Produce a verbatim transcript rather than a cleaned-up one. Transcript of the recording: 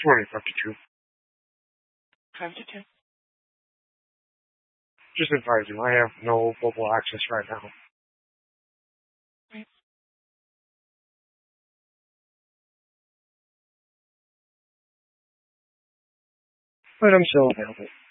twenty fifty-two. fifty-two. Just advise you, I have no mobile access right now. Right. But I'm still available.